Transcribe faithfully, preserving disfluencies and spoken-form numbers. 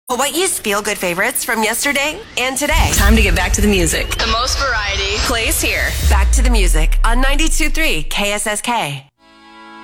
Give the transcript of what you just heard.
Hawaii's feel-good favorites from yesterday and today. Time to get back to the music. The most variety plays here. Back to the music on ninety-two point three K S S K.